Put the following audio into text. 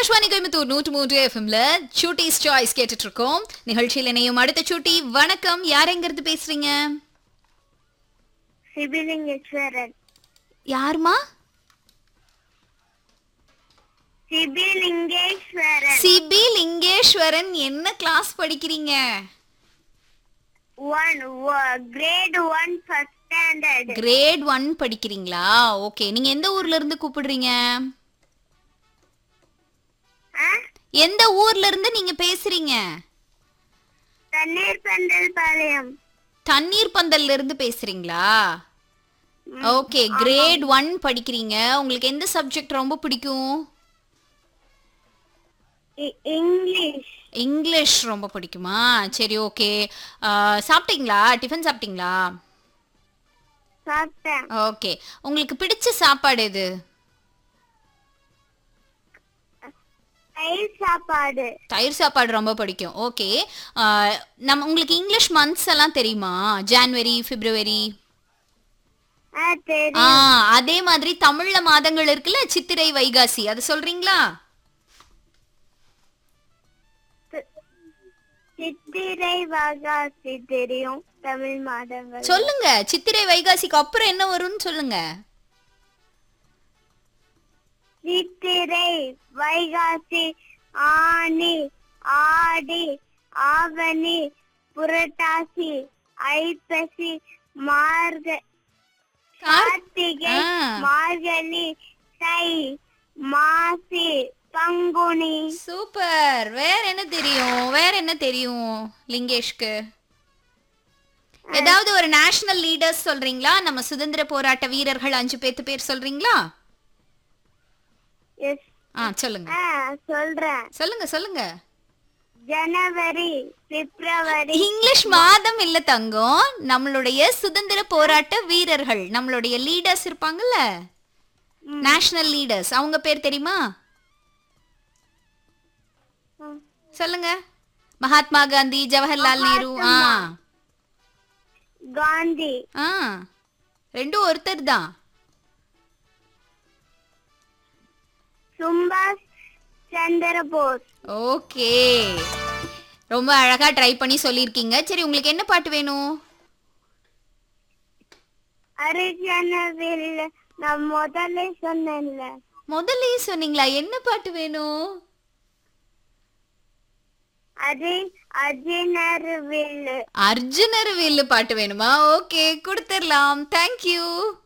ஆகாஷ்வாணி கோயம்புத்தூர் 103 எஃப்எம்ல சூட்டிஸ் சாய்ஸ் கேட்டுட்டு இருக்கோம். நிகழ்ச்சியில் இணையும் அடுத்த சூட்டி. வணக்கம், யார் எங்க இருந்து பேசுறீங்க? சிபிலிங்கேஸ்வரன். யாருமா? சிபிலிங்கேஸ்வரன். சிபிலிங்கேஸ்வரன். என்ன கிளாஸ் படிக்கிறீங்க? grade 1 first standard. கிரேட் 1 படிக்கிறீங்களா? ஓகே, நீங்க எந்த ஊர்ல இருந்து கூப்பிடுறீங்க? எந்த ஊர்ல இருந்து நீங்க பேசுறீங்க? தண்ணீர் பந்தல் பாளையம். தண்ணீர் பந்தல்ல இருந்து பேசுறீங்களா? ஓகே, கிரேட் 1 படிக்கிறீங்க. உங்களுக்கு எந்த சப்ஜெக்ட் ரொம்ப பிடிக்கும்? இங்கிலீஷ். இங்கிலீஷ் ரொம்ப பிடிக்குமா? சரி, ஓகே. சாப்பிட்டீங்களா? டிஃபன் சாப்பிட்டீங்களா? சாப்பிட்டேன். ஓகே, உங்களுக்கு பிடிச்ச சாப்பாடு எது? தயிர் சாப்பாடு. தயிர் சாப்பாடு ரொம்ப பிடிக்கும். ஓகே, உங்களுக்கு இங்கிலீஷ் மந்த்ஸ் எல்லாம் தெரியுமா? ஜான்வரி, பிப்ரவரி. தெரியும். அதே மாதிரி தமிழ்ல மாதங்கள் இருக்குல்ல, சித்திரை, வைகாசி, அது சொல்றீங்களா? சித்திரை வைகாசி தெரியும். தமிழ் மாதங்கள் சொல்லுங்க. சித்திரை வைகாசிக்கு அப்புறம் என்ன வரும்னு சொல்லுங்க. சித்திரை வைகாசி ஆனி ஆடி ஆவணி புரட்டாசி ஐப்பசி கார்த்திகை மார்கழி தை மாசி பங்குனி. சூப்பர். வேற என்ன தெரியும்? வேற என்ன தெரியும் லிங்கேஷ்க்கு? ஏதாவது ஒரு நேஷனல் லீடர்ஸ் சொல்றீங்களா? நம்ம சுதந்திர போராட்ட வீரர்கள் 5 பேர் சொல்றீங்களா? சொல்லுங்க. சொல்றேன். சொல்லுங்க. ஜனவரி, பிப்ரவரி. இங்கிலீஷ் மாதம் இல்ல தங்கம், நம்மளுடைய சுதந்திர போராட்ட வீரர்கள், நம்மளுடைய லீடர்ஸ் இருப்பாங்கல்ல, நேஷனல் லீடர்ஸ், அவங்க பேர் தெரியுமா? சொல்லுங்க. மகாத்மா காந்தி, ஜவஹர்லால் நேரு. காந்தி. ரெண்டும் ஒருத்தர் தான். சுபாஷ் சந்திர போஸ். ஓகே, ரொம்ப அழகா ட்ரை பண்ணி சொல்லிருக்கீங்க. சரி, உங்களுக்கு என்ன பாட்டு வேணும்? அரிஜனவில் நான் முதல்ல சொன்னேன்ல. முதல்லயே சொன்னீங்களா? என்ன பாட்டு வேணும்? அர்ஜுனர் வில்லு பாட்டு வேணுமா? ஓகே, கொடுத்துடலாம். தேங்க்யூ.